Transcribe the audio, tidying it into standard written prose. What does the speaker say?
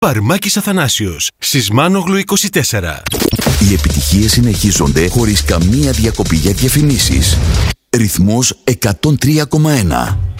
Παρμάκης Αθανάσιος, Σισμάνογλου 24. Οι επιτυχίες συνεχίζονται χωρίς καμία διακοπή για διαφημίσεις. Ρυθμός 103,1.